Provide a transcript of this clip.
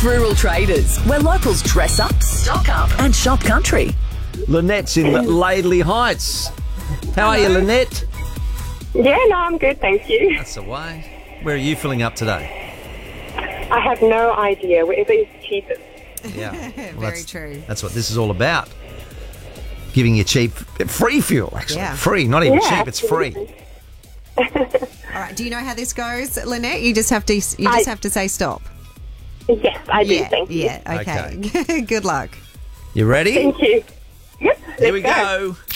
It's Rural Traders, where locals dress up, stock up and shop country. Lynette's in Laidley Heights. How are you, Lynette? Yeah, no, I'm good, thank you. That's the way. Where are you filling up today? I have no idea. Wherever is cheapest. Yeah. Very true. That's what this is all about. Giving you cheap, free fuel, actually. Yeah. Free, not even Yeah, cheap, it's free. All right. Do you know how this goes, Lynette? You just have to say stop. Yes, I do, thank you. Yeah. Okay. Good luck. You ready? Thank you. Yep, Here we let's go.